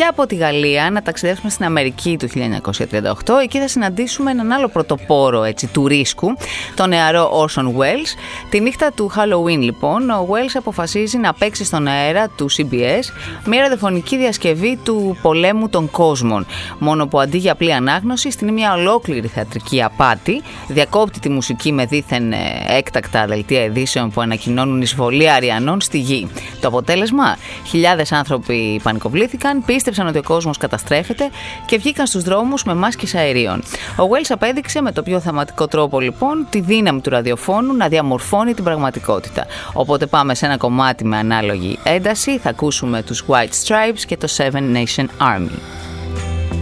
Και από τη Γαλλία να ταξιδέψουμε στην Αμερική του 1938. Εκεί θα συναντήσουμε έναν άλλο πρωτοπόρο του ρίσκου, τον νεαρό Orson Welles. Τη νύχτα του Halloween λοιπόν, ο Welles αποφασίζει να παίξει στον αέρα του CBS μια ραδιοφωνική διασκευή του πολέμου των κόσμων. Μόνο που αντί για απλή ανάγνωση, στείνει μια ολόκληρη θεατρική απάτη, διακόπτει τη μουσική με δήθεν έκτακτα δελτία ειδήσεων που ανακοινώνουν εισβολή αριανών στη γη. Το αποτέλεσμα, χιλιάδες άνθρωποι πανικοβλήθηκαν, πίστεψαν ότι ο κόσμος καταστρέφεται και βγήκαν στους δρόμους με μάσκες αερίων. Ο Welles απέδειξε με το πιο θεματικό τρόπο λοιπόν τη δύναμη του ραδιοφώνου να διαμορφώνει την πραγματικότητα. Οπότε πάμε σε ένα κομμάτι με ανάλογη ένταση, θα ακούσουμε τους White Stripes και το Seven Nation Army.